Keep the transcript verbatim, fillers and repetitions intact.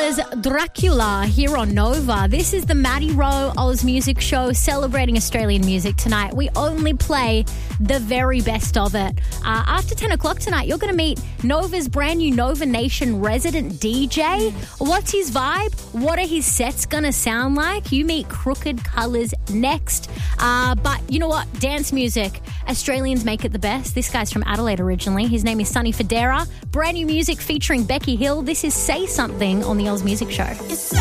was Dracula here on Nova. This is the Maddie Rowe Oz Music Show celebrating Australian music tonight. We only play the very best of it. Uh, after ten o'clock tonight, you're going to meet Nova's brand new Nova Nation resident D J. What's his vibe? What are his sets going to sound like? You meet Crooked Colours next. Uh, but you know what? Dance music. Australians make it the best. This guy's from Adelaide originally. His name is Sonny Fodera. Brand new music featuring Becky Hill. This is Say Something on the Oz Music Show.